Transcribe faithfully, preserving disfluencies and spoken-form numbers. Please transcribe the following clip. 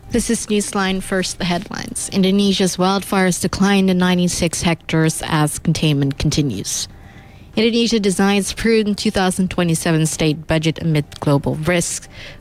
This is Newsline. First, the headlines. Indonesia's wildfires declined to ninety-six hectares as containment continues. Indonesia designs prudent two thousand twenty-seven state budget amid global risks.